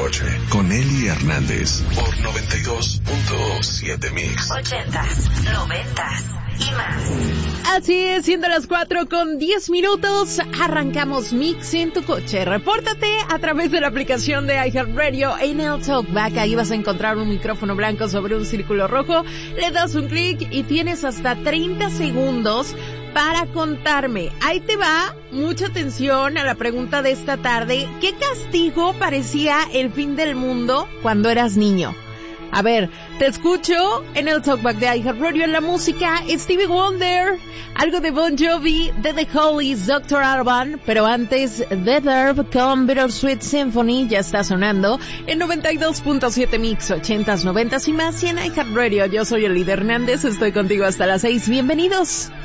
coche con Eli Hernández por 92.7 Mix. 80s, 90s y más. Así es, siendo las 4:10, arrancamos Mix en tu coche. Repórtate a través de la aplicación de iHeartRadio en el Talkback. Ahí vas a encontrar un micrófono blanco sobre un círculo rojo. Le das un clic y tienes hasta 30 segundos para contarme. Ahí te va, mucha atención a la pregunta de esta tarde. ¿Qué castigo parecía el fin del mundo cuando eras niño? A ver, te escucho en el Talkback de iHeartRadio. En la música, Stevie Wonder, algo de Bon Jovi, de The Hollies, Dr. Alban, pero antes The Verb con Bittersweet Symphony ya está sonando en 92.7 Mix, 80s, 90s y más, y en iHeartRadio. Yo soy Eli Hernández, estoy contigo hasta las 6. Bienvenidos.